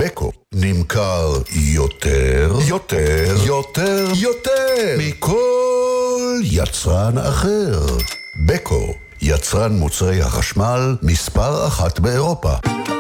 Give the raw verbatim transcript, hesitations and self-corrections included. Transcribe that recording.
בקו נמכר יותר, יותר, יותר, יותר מכל יצרן אחר. בקו, יצרן מוצרי החשמל מספר אחת באירופה.